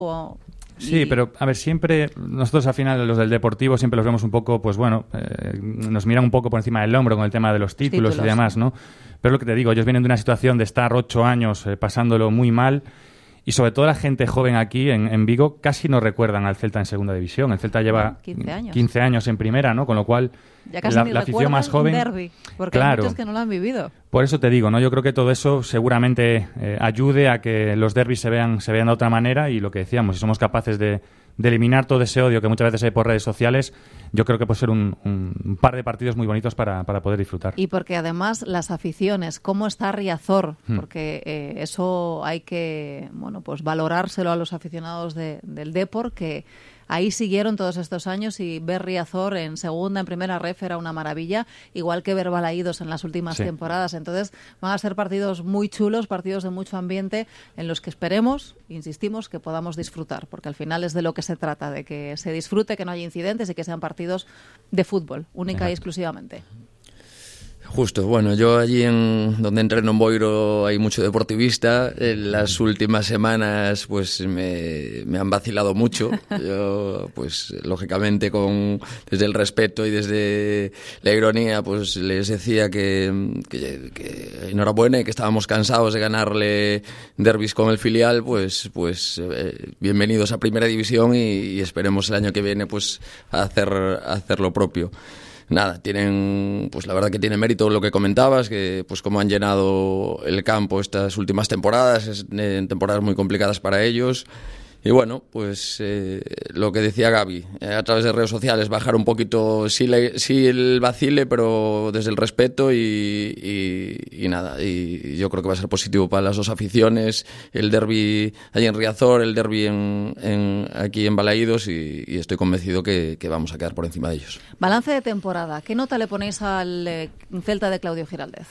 Sí, pero a ver, siempre nosotros al final los del Deportivo siempre los vemos un poco, pues bueno, nos miran un poco por encima del hombro con el tema de los títulos y demás, ¿no? Pero lo que te digo, ellos vienen de una situación de estar 8 años pasándolo muy mal. Y sobre todo la gente joven aquí en Vigo casi no recuerdan al Celta en segunda división. El Celta lleva 15 años en primera, ¿no? Con lo cual ya casi la afición más joven... derbi, porque hay muchos que no lo han vivido. Por eso te digo, ¿no? Yo creo que todo eso seguramente ayude a que los derbis se vean de otra manera, y lo que decíamos, si somos capaces de eliminar todo ese odio que muchas veces hay por redes sociales, yo creo que puede ser un par de partidos muy bonitos para poder disfrutar. Y porque además las aficiones, cómo está Riazor, porque eso hay que pues valorárselo a los aficionados del Depor, que ahí siguieron todos estos años, y ver Riazor en segunda, en primera ref era una maravilla, igual que ver Balaídos en las últimas temporadas. Entonces van a ser partidos muy chulos, partidos de mucho ambiente, en los que esperemos, insistimos, que podamos disfrutar, porque al final es de lo que se trata, de que se disfrute, que no haya incidentes y que sean partidos de fútbol, única y exclusivamente. Justo, bueno, yo allí donde entreno en Boiro hay mucho deportivista. En las últimas semanas pues me han vacilado mucho. Yo, pues lógicamente desde el respeto y desde la ironía, pues les decía que enhorabuena, y que estábamos cansados de ganarle derbis con el filial, pues bienvenidos a Primera División, y esperemos el año que viene pues hacer lo propio. Nada, pues la verdad que tiene mérito lo que comentabas, que pues como han llenado el campo estas últimas temporadas, temporadas muy complicadas para ellos. Y bueno, pues lo que decía Gaby, a través de redes sociales, bajar un poquito, sí el vacile, pero desde el respeto, y nada. Y yo creo que va a ser positivo para las dos aficiones, el derbi allí en Riazor, el derbi aquí en Balaídos, y estoy convencido que vamos a quedar por encima de ellos. Balance de temporada, ¿qué nota le ponéis al Celta de Claudio Giraldez?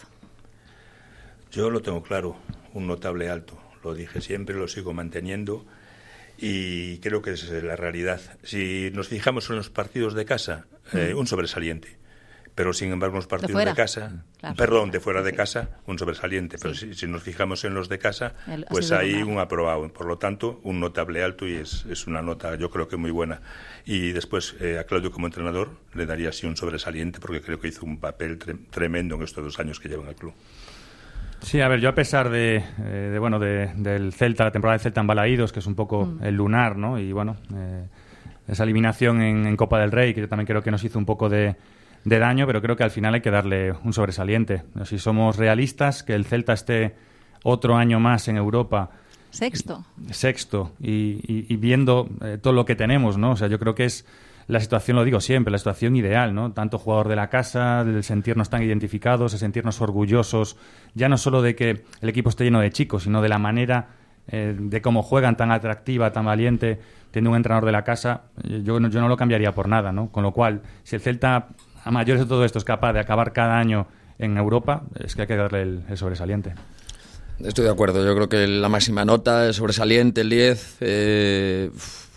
Yo lo tengo claro, un notable alto. Lo dije siempre, lo sigo manteniendo. Y creo que es la realidad. Si nos fijamos en los partidos de casa, un sobresaliente. Pero, sin embargo, los partidos de casa... Claro. De fuera de casa, un sobresaliente. Pero si nos fijamos en los de casa, pues hay un aprobado. Por lo tanto, un notable alto, y es una nota, yo creo que muy buena. Y después, a Claudio como entrenador, le daría así un sobresaliente, porque creo que hizo un papel tremendo en estos 2 años que lleva en el club. Sí, a ver, yo a pesar del Celta, la temporada del Celta en Balaídos, que es un poco el lunar, ¿no? Y bueno, esa eliminación en Copa del Rey, que yo también creo que nos hizo un poco de daño, pero creo que al final hay que darle un sobresaliente. Si somos realistas, que el Celta esté otro año más en Europa. Sexto, y viendo todo lo que tenemos, ¿no? O sea, yo creo que es la situación, lo digo siempre, la situación ideal, ¿no? Tanto jugador de la casa, el sentirnos tan identificados, el sentirnos orgullosos, ya no solo de que el equipo esté lleno de chicos, sino de la manera de cómo juegan, tan atractiva, tan valiente, teniendo un entrenador de la casa. Yo no lo cambiaría por nada, ¿no? Con lo cual, si el Celta, a mayores de todo esto, es capaz de acabar cada año en Europa, es que hay que darle el sobresaliente. Estoy de acuerdo, yo creo que la máxima nota, el sobresaliente, el 10,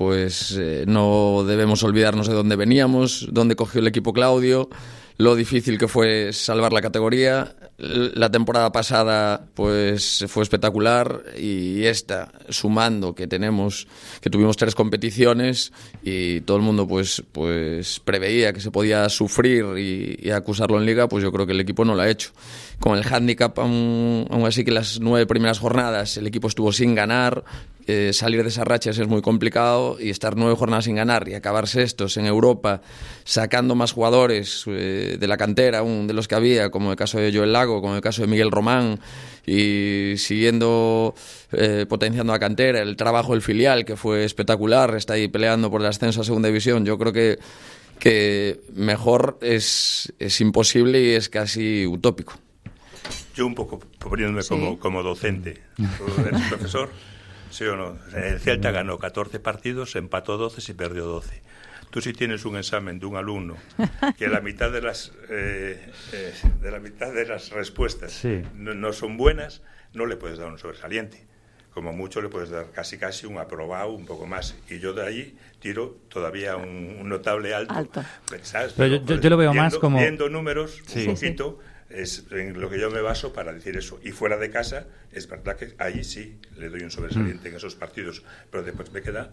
no debemos olvidarnos de dónde veníamos, dónde cogió el equipo Claudio, lo difícil que fue salvar la categoría. La temporada pasada pues fue espectacular, y esta, sumando que tuvimos 3 competiciones, y todo el mundo pues preveía que se podía sufrir y acusarlo en Liga, pues yo creo que el equipo no lo ha hecho. Con el hándicap, aún así, que las 9 primeras jornadas el equipo estuvo sin ganar. Salir de esas rachas es muy complicado, y estar 9 jornadas sin ganar y acabar sextos en Europa, sacando más jugadores de la cantera aún de los que había, como el caso de Joel Lago, como el caso de Miguel Román, y siguiendo potenciando la cantera, el trabajo del filial, que fue espectacular, está ahí peleando por el ascenso a segunda división. Yo creo que mejor es imposible, y es casi utópico. Yo un poco poniéndome como docente, ¿eres profesor? ¿Sí o no? El Celta ganó 14 partidos, empató 12 y perdió 12. Tú, si tienes un examen de un alumno que la mitad de las respuestas no son buenas, no le puedes dar un sobresaliente. Como mucho le puedes dar casi un aprobado, un poco más. Y yo de ahí tiro todavía un notable alto. ¿Sabes? Pero yo lo veo más como... Viendo números, un poquito... Es en lo que yo me baso para decir eso. Y fuera de casa, es verdad que ahí sí le doy un sobresaliente en esos partidos, pero después me queda